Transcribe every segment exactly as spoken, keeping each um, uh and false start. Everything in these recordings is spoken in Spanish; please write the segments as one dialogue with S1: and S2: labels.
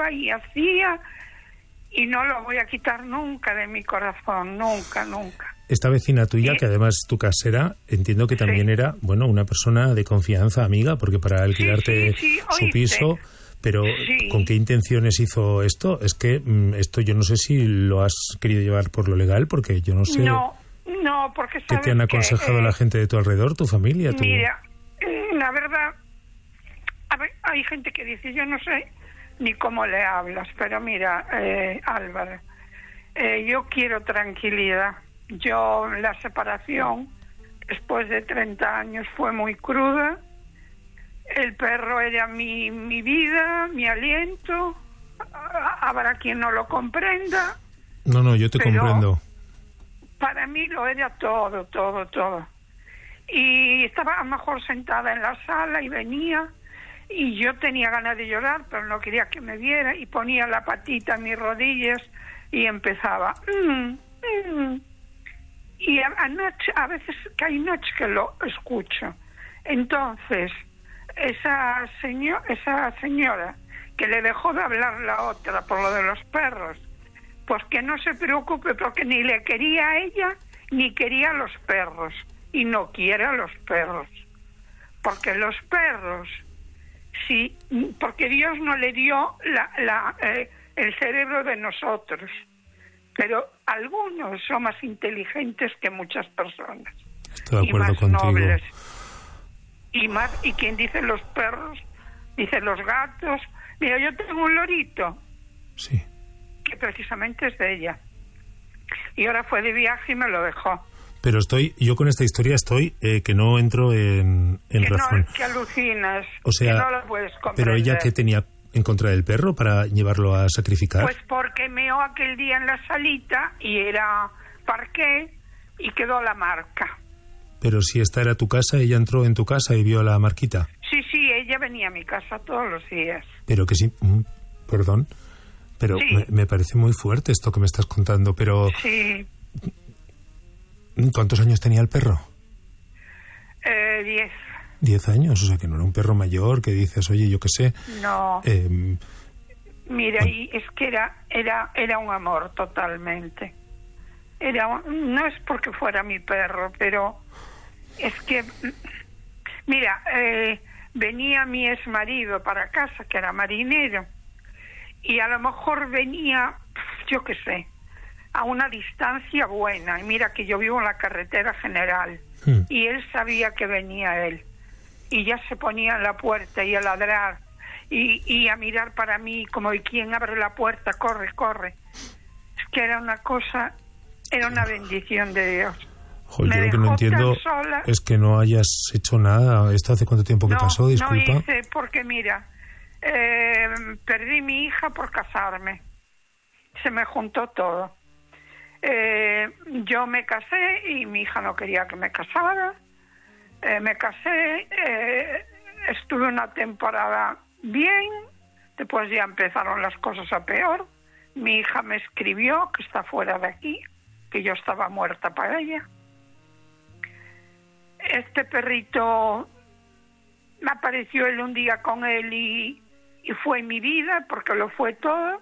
S1: hablaba y hacía, y no lo voy a quitar nunca de mi corazón, nunca, nunca.
S2: Esta vecina tuya, ¿sí? Que además es tu casera, entiendo que también sí. era, bueno, una persona de confianza, amiga, porque para alquilarte
S1: sí, sí, sí,
S2: su piso, pero sí. ¿Con qué intenciones hizo esto? Es que mmm, esto yo no sé si lo has querido llevar por lo legal, porque yo no sé...
S1: No, no, porque
S2: ¿qué te han aconsejado
S1: que, eh,
S2: la gente de tu alrededor, tu familia? Tu...
S1: Mira, la verdad, a ver, hay gente que dice, yo no sé ni cómo le hablas, pero mira, eh, Álvaro, eh, yo quiero tranquilidad. Yo, la separación, después de treinta años, fue muy cruda. El perro era mi, mi vida, mi aliento. Habrá quien no lo comprenda.
S2: No, no, yo te comprendo.
S1: Para mí lo era todo, todo, todo. Y estaba a lo mejor sentada en la sala y venía, y yo tenía ganas de llorar, pero no quería que me viera, y ponía la patita en mis rodillas y empezaba... Mm, mm. Y a, anoche, a veces que hay noches que lo escucho. Entonces, esa, señor, esa señora que le dejó de hablar la otra por lo de los perros, pues que no se preocupe, porque ni le quería a ella ni quería a los perros, y no quiere a los perros, porque los perros, sí, porque Dios no le dio la, la, eh, el cerebro de nosotros, pero algunos son más inteligentes que muchas personas.
S2: Estoy de
S1: y
S2: acuerdo
S1: más
S2: contigo.
S1: Nobles. Y más, y quien dice los perros, dice los gatos. Mira, yo tengo un lorito.
S2: Sí.
S1: Que precisamente es de ella. Y ahora fue de viaje y me lo dejó.
S2: Pero estoy, yo con esta historia estoy eh, que no entro en, en
S1: que
S2: razón.
S1: No, que alucinas,
S2: o sea,
S1: que no lo puedes comprender.
S2: Pero ella, ¿qué tenía en contra del perro para llevarlo a sacrificar?
S1: Pues porque meó aquel día en la salita y era parqué y quedó la marca.
S2: Pero si esta era tu casa, ella entró en tu casa y vio la marquita.
S1: Sí, sí, ella venía a mi casa todos los días.
S2: Pero que sí, mm, perdón, pero
S1: sí.
S2: me, me parece muy fuerte esto que me estás contando, pero...
S1: Sí.
S2: ¿Cuántos años tenía el perro?
S1: Eh, diez.
S2: Diez años, o sea que no era un perro mayor que dices, oye, yo qué sé.
S1: No.
S2: Eh,
S1: Mira, y es que era, era, era un amor totalmente. Era un, no es porque fuera mi perro, pero es que, mira, eh, venía mi exmarido para casa, que era marinero, y a lo mejor venía, yo qué sé, a una distancia buena. Y mira que yo vivo en la carretera general, hmm. y él sabía que venía él. Y ya se ponía en la puerta y a ladrar y, y a mirar para mí como y quien abre la puerta, corre, corre. Es que era una cosa, era una bendición de Dios.
S2: Joder, yo lo que no entiendo es que no hayas hecho nada. ¿Esto hace cuánto tiempo que
S1: no,
S2: pasó? Disculpa.
S1: No hice, porque mira, eh, perdí mi hija por casarme. Se me juntó todo. Eh, yo me casé y mi hija no quería que me casara. Eh, me casé, eh, estuve una temporada bien, después ya empezaron las cosas a peor. Mi hija me escribió que está fuera de aquí, que yo estaba muerta para ella. Este perrito me apareció él un día con él y, y fue mi vida, porque lo fue todo.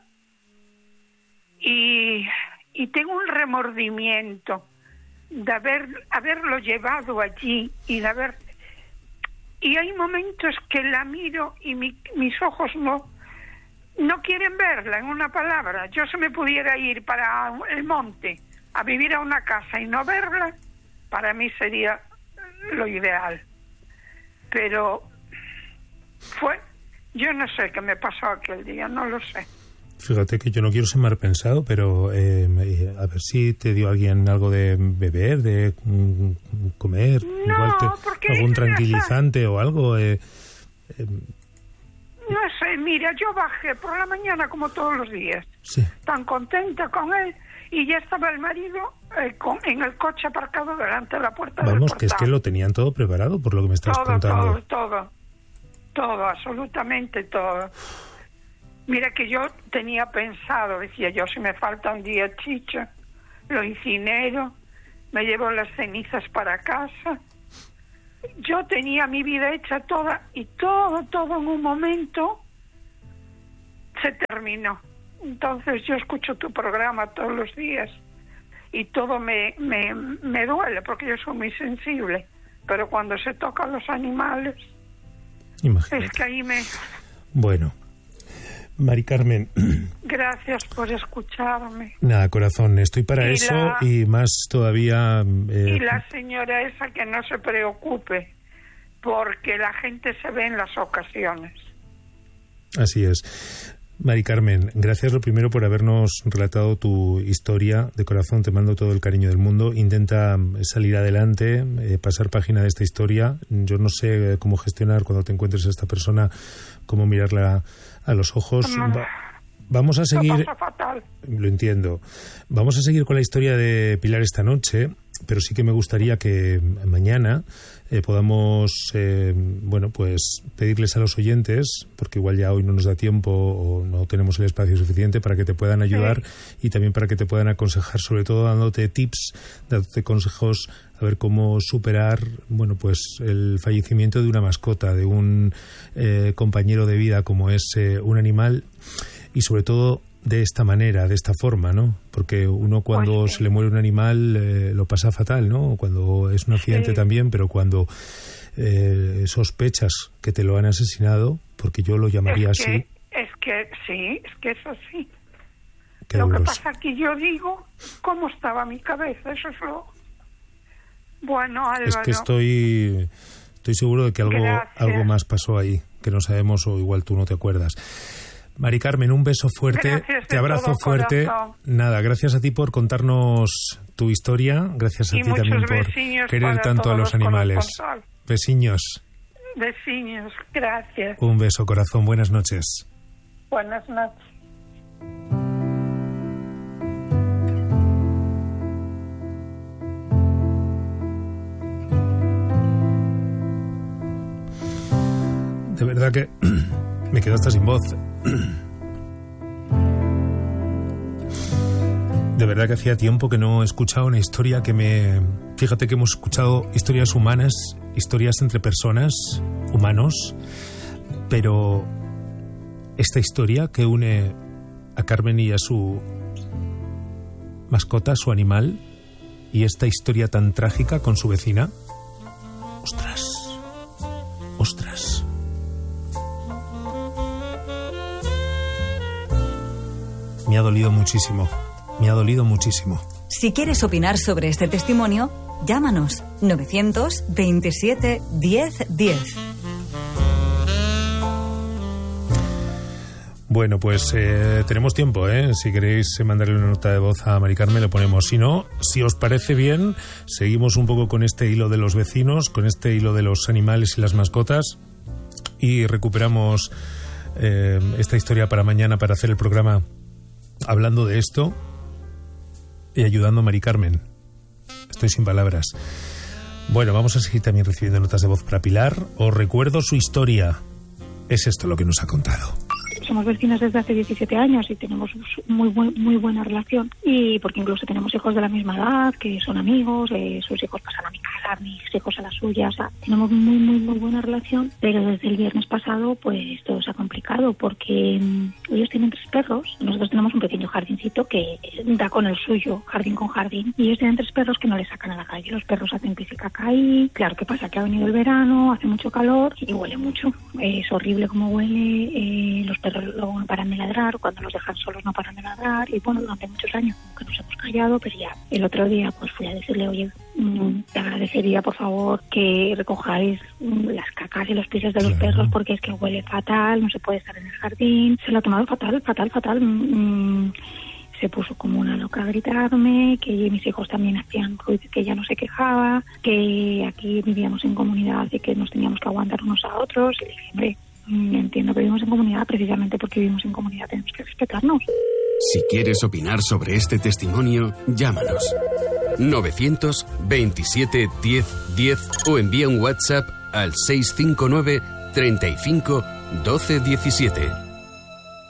S1: Y, y tengo un remordimiento de haber haberlo llevado allí y de haber y hay momentos que la miro y mi, mis ojos no no quieren verla. En una palabra, yo se me pudiera ir para el monte a vivir a una casa y no verla, para mí sería lo ideal, pero fue, yo no sé qué me pasó aquel día, no lo sé.
S2: Fíjate que yo no quiero ser mal pensado, pero eh, a ver si te dio alguien algo de beber, de mm, comer,
S1: no,
S2: igual te, algún tranquilizante
S1: esa...
S2: o algo. Eh, eh.
S1: No sé, mira, yo bajé por la mañana como todos los días,
S2: sí.
S1: tan contenta con él, y ya estaba el marido eh, con, en el coche aparcado delante de la puerta del
S2: Vamos,
S1: portal.
S2: que es que lo tenían todo preparado por lo que me estás
S1: todo,
S2: contando.
S1: Todo, todo, todo, absolutamente todo. Mira que yo tenía pensado, decía yo, si me falta un día chicha, lo incinero, me llevo las cenizas para casa. Yo tenía mi vida hecha toda, y todo, todo en un momento se terminó. Entonces yo escucho tu programa todos los días y todo me, me, me duele porque yo soy muy sensible, pero cuando se tocan los animales, imagínate. Es que ahí me...
S2: Bueno, Mari Carmen...
S1: Gracias por escucharme.
S2: Nada, corazón, estoy para
S1: y
S2: eso
S1: la,
S2: y más todavía... Eh...
S1: Y la señora esa que no se preocupe, porque la gente se ve en las ocasiones.
S2: Así es. Mari Carmen, gracias lo primero por habernos relatado tu historia. De corazón te mando todo el cariño del mundo. Intenta salir adelante, eh, pasar página de esta historia. Yo no sé cómo gestionar cuando te encuentres a esta persona, cómo mirarla a los ojos. Va, vamos a seguir...
S1: Pasa fatal.
S2: Lo entiendo. Vamos a seguir con la historia de Pilar esta noche, pero sí que me gustaría que mañana eh, podamos, eh, bueno, pues pedirles a los oyentes, porque igual ya hoy no nos da tiempo o no tenemos el espacio suficiente para que te puedan ayudar, sí. Y también para que te puedan aconsejar, sobre todo dándote tips, dándote consejos a ver cómo superar, bueno, pues el fallecimiento de una mascota, de un eh, compañero de vida como es eh, un animal, y sobre todo de esta manera, de esta forma, ¿no? Porque uno cuando pues sí. se le muere un animal eh, lo pasa fatal, ¿no? Cuando es un accidente sí. también, pero cuando eh, sospechas que te lo han asesinado, porque yo lo llamaría
S1: es que,
S2: así.
S1: Es que sí, es que es así.
S2: Qué
S1: lo
S2: doloroso.
S1: Que pasa es que yo digo cómo estaba mi cabeza, eso es lo... Bueno, Álvaro...
S2: Es que estoy, estoy seguro de que algo, algo más pasó ahí, que no sabemos o igual tú no te acuerdas. Mari Carmen, un beso fuerte, te abrazo fuerte. Corazón. Nada, gracias a ti por contarnos tu historia, gracias a
S1: y
S2: ti también por querer tanto a los, los animales. Besiños.
S1: Besiños, gracias.
S2: Un beso, corazón, buenas noches.
S1: Buenas noches.
S2: De verdad que me quedo hasta sin voz. De verdad que hacía tiempo que no he escuchado una historia que me... Fíjate que hemos escuchado historias humanas, historias entre personas, humanos, pero esta historia que une a Carmen y a su mascota, su animal, y esta historia tan trágica con su vecina, ostras, ostras. Me ha dolido muchísimo, me ha dolido muchísimo.
S3: Si quieres opinar sobre este testimonio, llámanos novecientos veintisiete diez diez.
S2: Bueno, pues eh, tenemos tiempo, ¿eh? Si queréis mandarle una nota de voz a Mari Carmen, le ponemos. Si no, si os parece bien, seguimos un poco con este hilo de los vecinos, con este hilo de los animales y las mascotas, y recuperamos eh, esta historia para mañana, para hacer el programa hablando de esto y ayudando a Mari Carmen. Estoy sin palabras. Bueno, vamos a seguir también recibiendo notas de voz para Pilar. Os recuerdo su historia. Es esto lo que nos ha contado.
S4: Somos vecinas desde hace diecisiete años y tenemos muy buen, muy buena relación, y porque incluso tenemos hijos de la misma edad, que son amigos, eh, sus hijos pasan a mi casa, mis hijos a la suya, o sea, tenemos muy, muy, muy buena relación, pero desde el viernes pasado pues todo se ha complicado porque um, ellos tienen tres perros, nosotros tenemos un pequeño jardincito que da con el suyo, jardín con jardín, y ellos tienen tres perros que no les sacan a la calle, los perros hacen pis y caca ahí, claro, ¿qué pasa? Que ha venido el verano, hace mucho calor y huele mucho, eh, es horrible como huele, eh, los perros luego no paran de ladrar, cuando los dejan solos no paran de ladrar, y bueno, durante muchos años como que nos hemos callado, pero ya el otro día pues fui a decirle, oye, mmm, te agradecería por favor que recojáis mmm, las cacas y los pisos de los claro. perros, porque es que huele fatal, no se puede estar en el jardín, se lo ha tomado fatal, fatal, fatal, mmm, se puso como una loca a gritarme, que mis hijos también hacían ruido, que ella no se quejaba, que aquí vivíamos en comunidad y que nos teníamos que aguantar unos a otros, y le dije, hombre, entiendo que vivimos en comunidad, precisamente porque vivimos en comunidad tenemos que respetarnos.
S5: Si quieres opinar sobre este testimonio, llámanos novecientos veintisiete diez diez o envía un WhatsApp al seiscientos cincuenta y nueve treinta y cinco doce diecisiete.